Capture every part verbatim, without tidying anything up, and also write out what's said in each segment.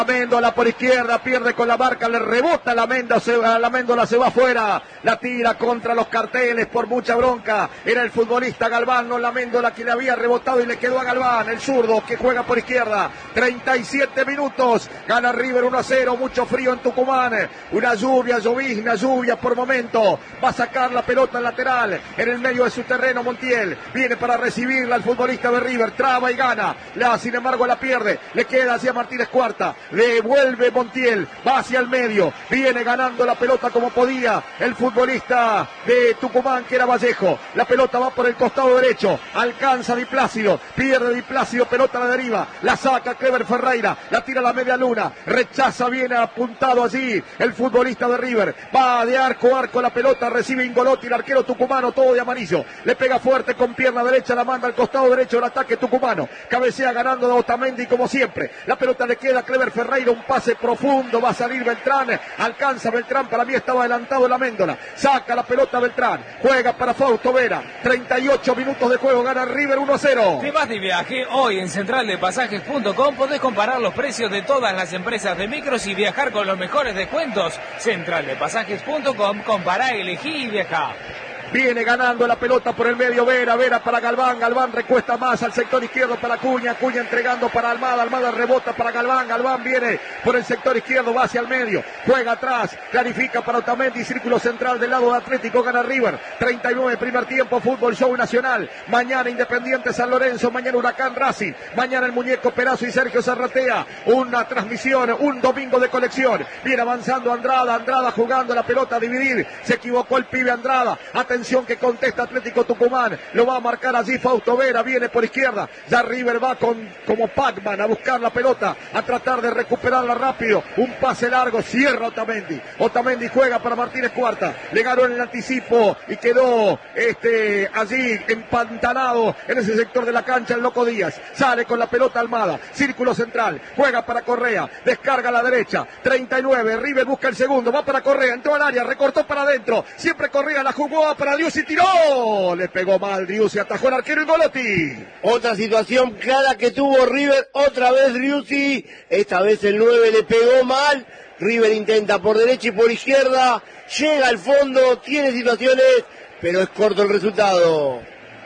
Amendola por izquierda, pierde con la marca, le rebota la Amendola, se, la Amendola se va afuera, la tira contra los carteles por mucha bronca. Era el futbolista Galván, no la Amendola, que le había rebotado y le quedó a Galván, el zurdo que juega por izquierda. treinta y siete minutos, gana River uno a cero, mucho frío en Tucumán, una lluvia, llovizna, lluvia por momento. Va a sacar la pelota en lateral, en el medio de su terreno Montiel, viene para recibirla el futbolista de River, traba y gana, la, sin embargo la pierde, le queda hacia Martínez Cuarta. Devuelve Montiel, va hacia el medio, viene ganando la pelota como podía el futbolista de Tucumán, que era Vallejo. La pelota va por el costado derecho, alcanza Di Plácido, pierde Di Plácido, pelota a la deriva, la saca Clever Ferreira, la tira a la media luna, rechaza, viene apuntado allí el futbolista de River, va de arco a arco la pelota, recibe Ingolotti, el arquero tucumano, todo de amarillo, le pega fuerte con pierna derecha, la manda al costado derecho del ataque tucumano, cabecea ganando de Otamendi como siempre, la pelota le queda a Clever Ferreira, Ferreira, un pase profundo, va a salir Beltrán, alcanza Beltrán, para mí estaba adelantado la Amendola, saca la pelota Beltrán, juega para Fausto Vera, treinta y ocho minutos de juego, gana River uno a cero. Si vas de viaje, hoy en central de pasajes punto com podés comparar los precios de todas las empresas de micros y viajar con los mejores descuentos. central de pasajes punto com, compará, elegí y viajá. Viene ganando la pelota por el medio Vera, Vera para Galván, Galván recuesta más al sector izquierdo para Acuña, Acuña entregando para Almada, Almada rebota para Galván, Galván viene por el sector izquierdo, va hacia el medio, juega atrás, clarifica para Otamendi, círculo central del lado de Atlético, gana River, treinta y nueve primer tiempo, Fútbol Show Nacional, mañana Independiente San Lorenzo, mañana Huracán Racing, mañana el Muñeco Perazo y Sergio Zarratea, una transmisión, un domingo de colección, viene avanzando Andrada, Andrada jugando la pelota a dividir, se equivocó el pibe Andrada, atención que contesta Atlético Tucumán, lo va a marcar allí Fausto Vera, viene por izquierda, ya River va con, como Pac-Man a buscar la pelota, a tratar de recuperarla rápido, un pase largo, cierra Otamendi, Otamendi juega para Martínez Cuarta, le ganó en el anticipo y quedó este allí empantanado en ese sector de la cancha el Loco Díaz, sale con la pelota Almada, círculo central, juega para Correa, descarga a la derecha, treinta y nueve, River busca el segundo, va para Correa, entró al área, recortó para adentro, siempre Correa la jugó para Driussi, tiró, le pegó mal Driussi, atajó el arquero Ingolotti. Otra situación clara que tuvo River, otra vez Driussi, esta vez el nueve le pegó mal, River intenta por derecha y por izquierda, llega al fondo, tiene situaciones, pero es corto el resultado.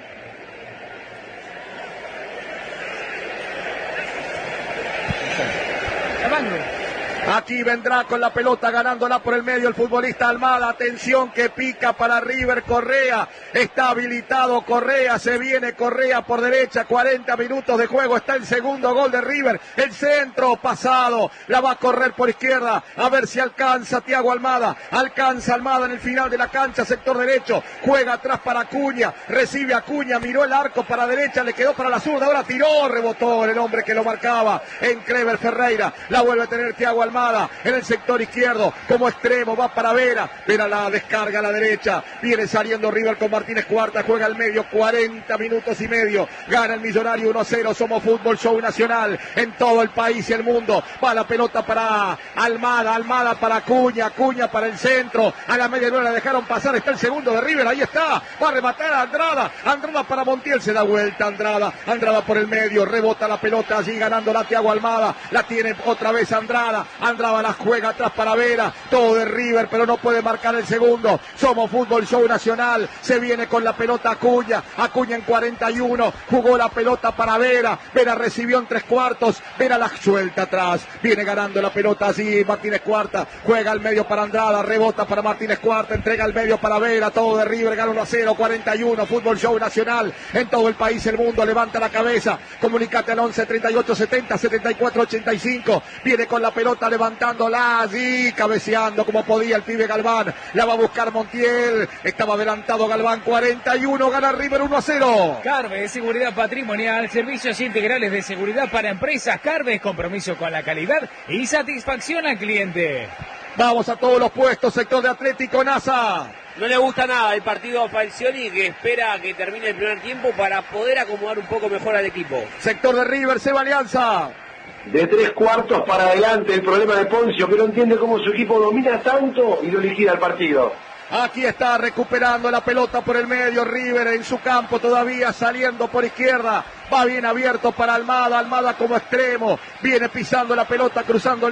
Aquí vendrá con la pelota ganándola por el medio el futbolista Almada. Atención que pica para River Correa. Está habilitado Correa. Se viene Correa por derecha. cuarenta minutos de juego. Está el segundo gol de River. El centro pasado. La va a correr por izquierda. A ver si alcanza Thiago Almada. Alcanza Almada en el final de la cancha. Sector derecho. Juega atrás para Acuña. Recibe Acuña. Miró el arco para derecha. Le quedó para la zurda. Ahora tiró. Rebotó el hombre que lo marcaba. En Clever Ferreira. La vuelve a tener Thiago Almada. En el sector izquierdo, como extremo, va para Vera, Vera la descarga a la derecha, viene saliendo River con Martínez Cuarta, juega al medio, cuarenta minutos y medio, gana el Millonario uno a cero, somos Fútbol Show Nacional, en todo el país y el mundo, va la pelota para Almada, Almada para Acuña, Acuña para el centro, a la media nueva la dejaron pasar, está el segundo de River, ahí está, va a rematar a Andrada, Andrada para Montiel, se da vuelta Andrada, Andrada por el medio, rebota la pelota allí ganando la Thiago Almada, la tiene otra vez Andrada, Andrada la juega atrás para Vera, todo de River, pero no puede marcar el segundo. Somos Fútbol Show Nacional, se viene con la pelota Acuña, Acuña en cuarenta y uno, jugó la pelota para Vera, Vera recibió en tres cuartos, Vera la suelta atrás, viene ganando la pelota así, Martínez Cuarta, juega al medio para Andrada, rebota para Martínez Cuarta, entrega al medio para Vera, todo de River, gana uno a cero, cuarenta y uno, Fútbol Show Nacional, en todo el país, el mundo, levanta la cabeza, comunicate al once treinta y ocho setenta setenta y cuatro ochenta y cinco, viene con la pelota levantándola allí, cabeceando como podía el pibe Galván, la va a buscar Montiel, estaba adelantado Galván, cuarenta y uno, gana River uno a cero. Carve, seguridad patrimonial, servicios integrales de seguridad para empresas. Carve, compromiso con la calidad y satisfacción al cliente. Vamos a todos los puestos, sector de Atlético, NASA. No le gusta nada el partido a Falcioni, que espera que termine el primer tiempo para poder acomodar un poco mejor al equipo. Sector de River, Seba Alianza. De tres cuartos para adelante el problema de Poncio, que no entiende cómo su equipo domina tanto y lo liquida el partido. Aquí está recuperando la pelota por el medio River en su campo todavía, saliendo por izquierda, va bien abierto para Almada, Almada como extremo, viene pisando la pelota, cruzando